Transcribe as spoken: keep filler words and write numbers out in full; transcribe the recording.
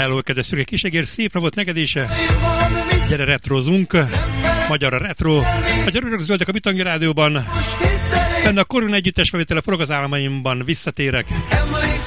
Hello, kedves szürke kisegér, szép napot neked is! Gyere, retrozunk! Magyar a retro, magyar örök zöldek a Bitangi Rádióban. Benne a Korona együttes felvétele forog az álmaimban, visszatérek.